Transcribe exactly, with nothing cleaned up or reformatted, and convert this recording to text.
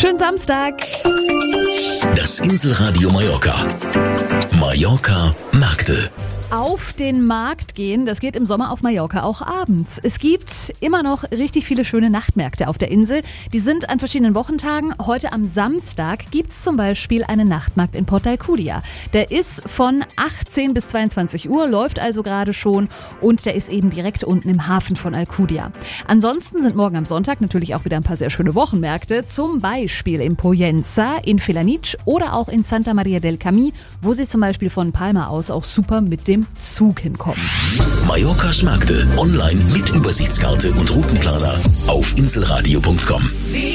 Schönen Samstag. Das Inselradio Mallorca. Mallorca Märkte. Auf den Markt gehen, das geht im Sommer auf Mallorca auch abends. Es gibt immer noch richtig viele schöne Nachtmärkte auf der Insel. Die sind an verschiedenen Wochentagen. Heute am Samstag gibt's zum Beispiel einen Nachtmarkt in Port d'Alcúdia. Der ist von achtzehn bis zweiundzwanzig Uhr, läuft also gerade schon und der ist eben direkt unten im Hafen von Alcúdia. Ansonsten sind morgen am Sonntag natürlich auch wieder ein paar sehr schöne Wochenmärkte, zum Beispiel in Pollença, in Felanitx oder auch in Santa Maria del Camí, wo sie zum Beispiel von Palma aus auch super mit dem Zug hinkommen. Mallorcas Märkte online mit Übersichtskarte und Routenplaner auf inselradio punkt com.